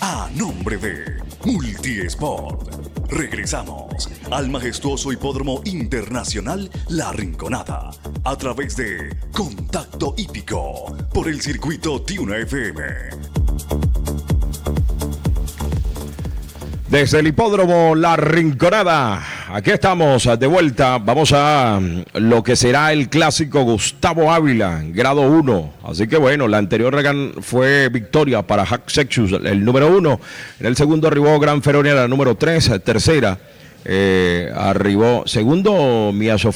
A nombre de Multiesport. Regresamos al majestuoso Hipódromo Internacional La Rinconada a través de Contacto Hípico por el circuito Tiuna FM. Desde el Hipódromo La Rinconada, aquí estamos de vuelta. Vamos a lo que será el clásico Gustavo Ávila, grado 1. Así que bueno, la anterior fue victoria para Hack Sexus, el número 1. En el segundo arribó Gran Feronia, la número 3. Tercera arribó, segundo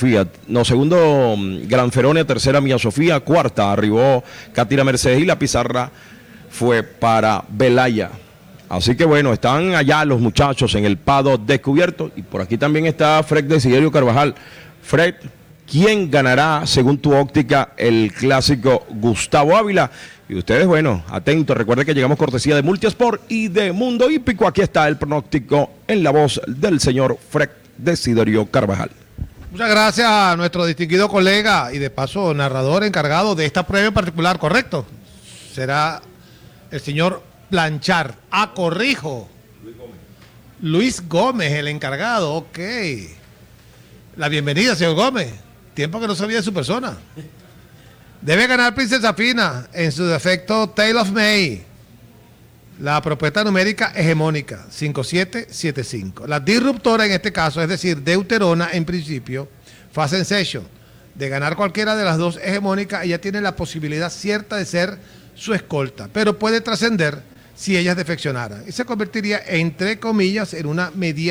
Gran Feronia, tercera Mía Sofía, cuarta arribó Catira Mercedes y la pizarra fue para Belaya. Así que bueno, están allá los muchachos en el pado descubierto. Y por aquí también está Fred Desiderio Carvajal. Fred, ¿quién ganará, según tu óptica, el clásico Gustavo Ávila? Y ustedes, bueno, atentos, recuerden que llegamos cortesía de Multiesport y de Mundo Hípico. Aquí está el pronóstico en la voz del señor Fred Desiderio Carvajal. Muchas gracias a nuestro distinguido colega y de paso narrador encargado de esta prueba en particular, ¿correcto? Será el señor Blanchard. Corrijo. Luis Gómez, el encargado. Ok. La bienvenida, señor Gómez. Tiempo que no sabía de su persona. Debe ganar Princesa Fina. En su defecto, Tale of May. La propuesta numérica hegemónica, 5775. La disruptora en este caso, es decir, Deuterona en principio, Fast Sensation. De ganar cualquiera de las dos hegemónicas, ella tiene la posibilidad cierta de ser su escolta, pero puede trascender si ellas defeccionaran y se convertiría, entre comillas, en una mediana